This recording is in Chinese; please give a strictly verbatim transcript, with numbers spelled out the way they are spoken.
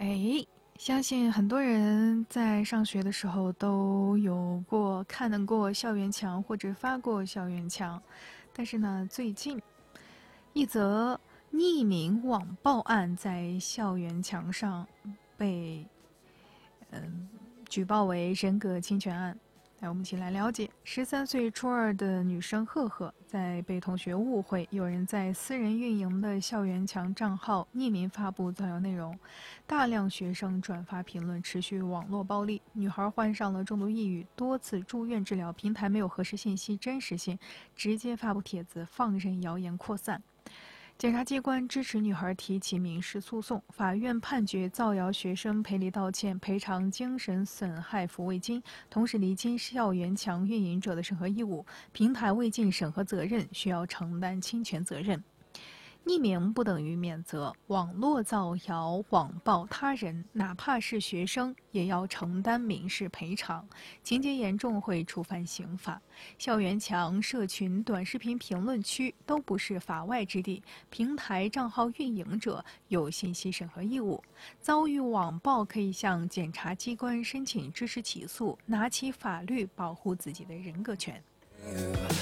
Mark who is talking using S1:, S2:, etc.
S1: 哎，相信很多人在上学的时候都有过看过校园墙或者发过校园墙，但是呢，最近一则匿名网暴案在校园墙上被嗯举报为人格侵权案。来，我们一起来了解。十三岁初二的女生赫赫，在被同学误会有人在私人运营的校园墙账号匿名发布造谣内容，大量学生转发评论，持续网络暴力。女孩患上了重度抑郁，多次住院治疗，平台没有核实信息真实性，直接发布帖子，放任谣言扩散。检察机关支持女孩提起民事诉讼，法院判决造谣学生赔礼道歉、赔偿精神损害抚慰金，同时厘清校园墙运营者的审核义务，平台未尽审核责任，需要承担侵权责任。匿名不等于免责，网络造谣、网暴他人，哪怕是学生，也要承担民事赔偿，情节严重会触犯刑法。校园墙、社群、短视频评论区都不是法外之地，平台账号运营者有信息审核义务。遭遇网暴可以向检察机关申请支持起诉，拿起法律保护自己的人格权。